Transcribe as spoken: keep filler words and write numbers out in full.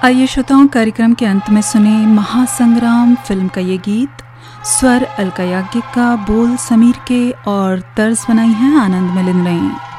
आइए श्रोताओं, कार्यक्रम के अंत में सुने महासंग्राम फिल्म का ये गीत। स्वर अलका याज्ञिक का, बोल समीर के और तर्ज बनाई है आनंद मिलिंद ने।